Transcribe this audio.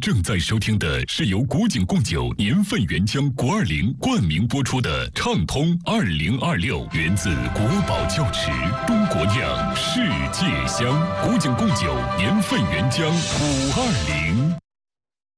正在收听的是由古井贡酒年份原浆国20冠名播出的畅通2026，源自国宝窖池，中国酿，世界香。古井贡酒年份原浆520。